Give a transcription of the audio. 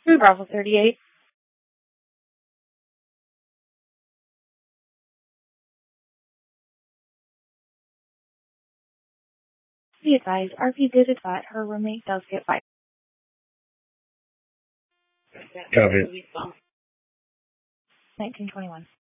Bravo 38. Be advised, RP did advise her roommate does get fired. Copy. 1921.